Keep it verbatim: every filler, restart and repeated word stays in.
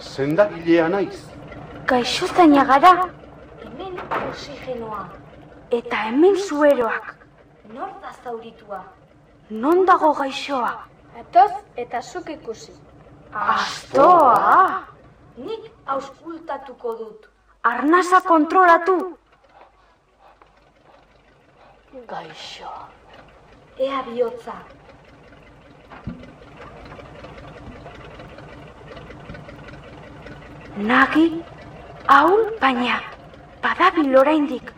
Sendagilea naiz. Gaixozaina gara. Hemen oxigenoa. Eta hemen zueroak. Nor da zauritua? Non dago gaixoa? Atoz eta zuk ikusi. Astoa! Nik auskultatuko dut. Arnasa kontrolatu. Gaixo. Ea bihotza. Nagi, ahul baina, badabil oraindik.